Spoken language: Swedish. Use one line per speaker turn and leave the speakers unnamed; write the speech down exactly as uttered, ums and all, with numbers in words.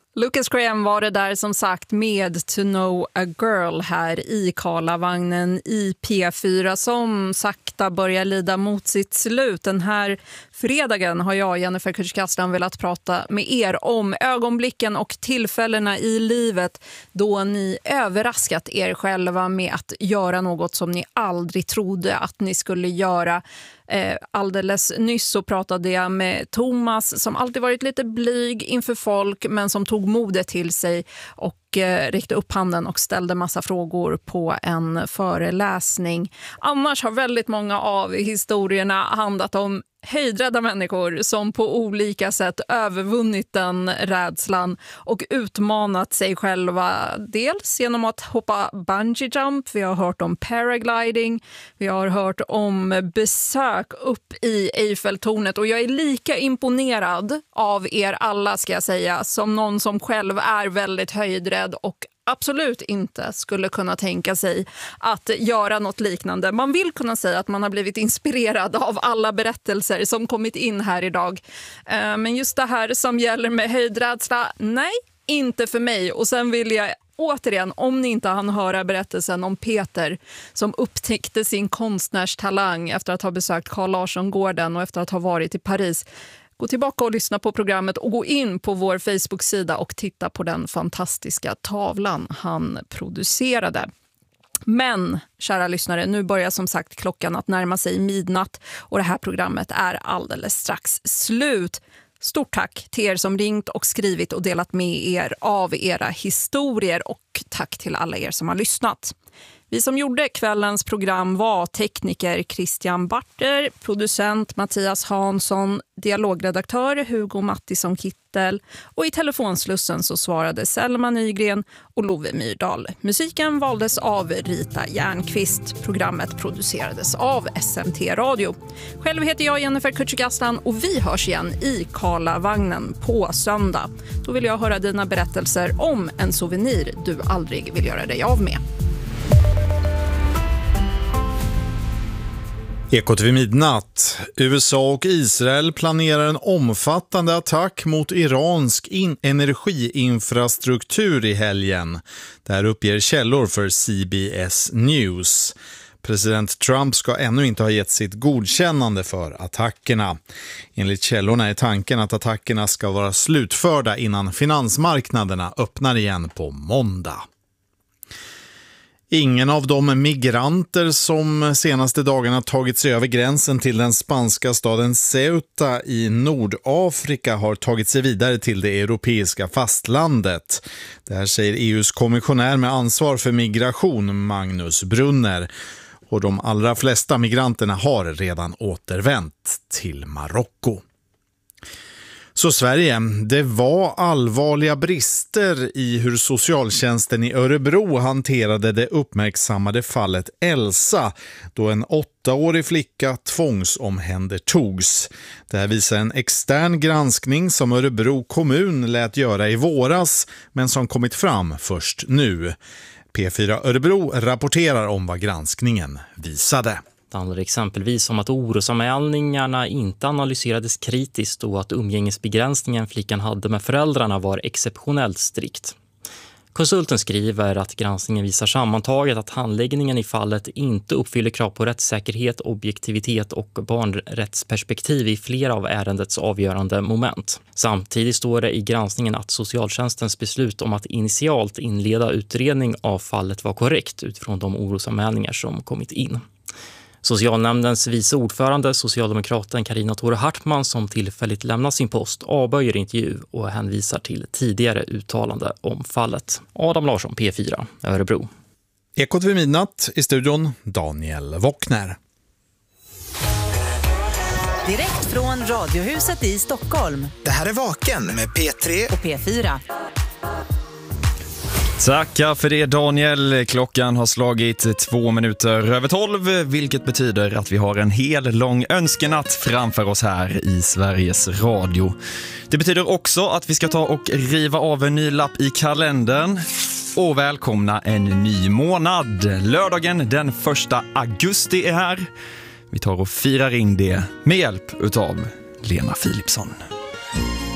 Lucas Graham var det där som sagt med To Know a Girl här i Karlavagnen i P fyra som sakta börjar lida mot sitt slut. Den här fredagen har jag, Jennifer Kutchkastan, velat prata med er om ögonblicken och tillfällena i livet då ni överraskat er själva med att göra något som ni aldrig trodde att ni skulle göra. Eh, alldeles nyss så pratade jag med Thomas som alltid varit lite blyg inför folk men som tog modet till sig och eh, räckte upp handen och ställde massa frågor på en föreläsning. Annars har väldigt många av historierna handlat om höjdrädda människor som på olika sätt övervunnit den rädslan och utmanat sig själva. Dels genom att hoppa bungee jump, vi har hört om paragliding, vi har hört om besök upp i Eiffeltornet och jag är lika imponerad av er alla, ska jag säga, som någon som själv är väldigt höjdrädd och absolut inte skulle kunna tänka sig att göra något liknande. Man vill kunna säga att man har blivit inspirerad av alla berättelser som kommit in här idag. Men just det här som gäller med höjdrädsla, nej, inte för mig. Och sen vill jag återigen, om ni inte hann höra berättelsen om Peter som upptäckte sin konstnärstalang efter att ha besökt Carl Larsson-gården och efter att ha varit i Paris, gå tillbaka och lyssna på programmet och gå in på vår Facebook-sida och titta på den fantastiska tavlan han producerade. Men, kära lyssnare, nu börjar som sagt klockan att närma sig midnatt och det här programmet är alldeles strax slut. Stort tack till er som ringt och skrivit och delat med er av era historier och tack till alla er som har lyssnat. Vi som gjorde kvällens program var tekniker Christian Barter, producent Mattias Hansson, dialogredaktör Hugo Mattisson Kittel och i telefonslussen så svarade Selma Nygren och Love Myrdal. Musiken valdes av Rita Järnqvist. Programmet producerades av S M T Radio. Själv heter jag Jennifer Kutchkastan och vi hörs igen i Karlavagnen på söndag. Då vill jag höra dina berättelser om en souvenir du aldrig vill göra dig av med.
Ekot vid midnatt. U S A och Israel planerar en omfattande attack mot iransk in- energiinfrastruktur i helgen. Det här uppger källor för C B S News. President Trump ska ännu inte ha gett sitt godkännande för attackerna. Enligt källorna är tanken att attackerna ska vara slutförda innan finansmarknaderna öppnar igen på måndag. Ingen av de migranter som senaste dagarna tagit sig över gränsen till den spanska staden Ceuta i Nordafrika har tagit sig vidare till det europeiska fastlandet. Det här säger E U:s kommissionär med ansvar för migration, Magnus Brunner. Och de allra flesta migranterna har redan återvänt till Marocko. Så Sverige, det var allvarliga brister i hur socialtjänsten i Örebro hanterade det uppmärksammade fallet Elsa då en åttaårig flicka tvångsomhändertogs. Det här visar en extern granskning som Örebro kommun lät göra i våras men som kommit fram först nu. P fyra Örebro rapporterar om vad granskningen visade.
Det handlar exempelvis om att orosanmälningarna inte analyserades kritiskt och att umgängesbegränsningen flickan hade med föräldrarna var exceptionellt strikt. Konsulten skriver att granskningen visar sammantaget att handläggningen i fallet inte uppfyller krav på rättssäkerhet, objektivitet och barnrättsperspektiv i flera av ärendets avgörande moment. Samtidigt står det i granskningen att socialtjänstens beslut om att initialt inleda utredning av fallet var korrekt utifrån de orosanmälningar som kommit in. Socialnämndens vice ordförande, socialdemokraten Carina Tore Hartman, som tillfälligt lämnar sin post, avböjer intervju och hänvisar till tidigare uttalande om fallet. Adam Larsson, P fyra, Örebro.
Ekot vid midnatt, i studion Daniel Wockner.
Direkt från Radiohuset i Stockholm.
Det här är Vaken med P tre
och P fyra.
Tackar för det, Daniel. Klockan har slagit två minuter över tolv, vilket betyder att vi har en hel lång önskenatt framför oss här i Sveriges Radio. Det betyder också att vi ska ta och riva av en ny lapp i kalendern och välkomna en ny månad. Lördagen den första augusti är här. Vi tar och firar in det med hjälp utav Lena Philipsson.